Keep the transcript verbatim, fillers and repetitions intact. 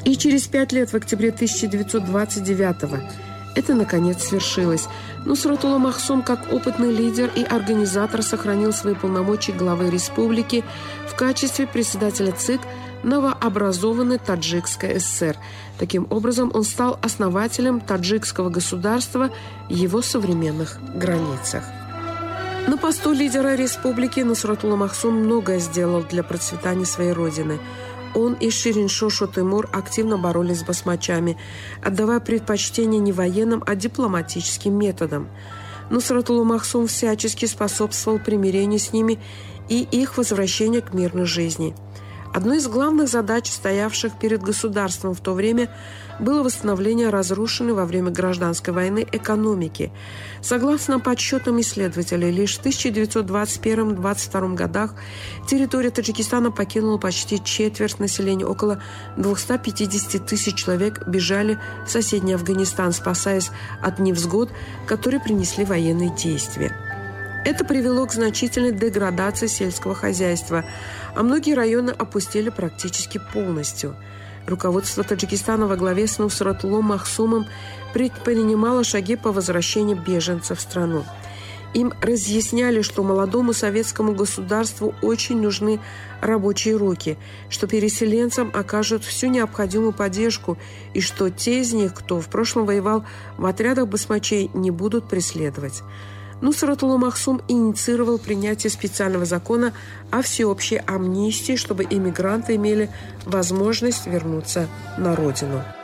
И через пять лет, в октябре тысяча девятьсот двадцать девятого, это, наконец, свершилось. Нусратулла Махсум, как опытный лидер и организатор, сохранил свои полномочия главы республики в качестве председателя ЦИК новообразованной Таджикской ССР. Таким образом, он стал основателем таджикского государства в его современных границах. На посту лидера республики Нусратулла Махсум многое сделал для процветания своей родины. Он и Ширин-Шошу Тимур активно боролись с басмачами, отдавая предпочтение не военным, а дипломатическим методам. Нусратулла Махсум всячески способствовал примирению с ними и их возвращению к мирной жизни. Одной из главных задач, стоявших перед государством в то время, было восстановление разрушенной во время гражданской войны экономики. Согласно подсчетам исследователей, лишь в тысяча девятьсот двадцать первом — двадцать втором годах территория Таджикистана покинула почти четверть населения. Около двести пятьдесят тысяч человек бежали в соседний Афганистан, спасаясь от невзгод, которые принесли военные действия. Это привело к значительной деградации сельского хозяйства, а многие районы опустели практически полностью. Руководство Таджикистана во главе с Нусратуллой Махсумом предпринимало шаги по возвращению беженцев в страну. Им разъясняли, что молодому советскому государству очень нужны рабочие руки, что переселенцам окажут всю необходимую поддержку и что те из них, кто в прошлом воевал в отрядах басмачей, не будут преследовать. Нусратулла Махсум инициировал принятие специального закона о всеобщей амнистии, чтобы иммигранты имели возможность вернуться на родину.